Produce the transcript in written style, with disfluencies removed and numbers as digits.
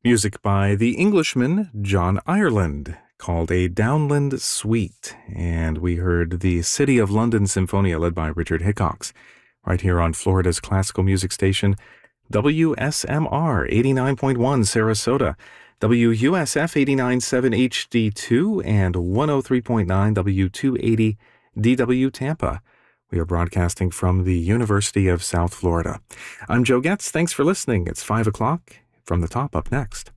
Music by the Englishman John Ireland, called a Downland Suite. And we heard the City of London Symphonia, led by Richard Hickox, right here on Florida's classical music station, WSMR 89.1 Sarasota, WUSF 89.7 HD2, and 103.9 W280 DW Tampa. We are broadcasting from the University of South Florida. I'm Joe Getz. Thanks for listening. It's 5 o'clock. From the Top up next.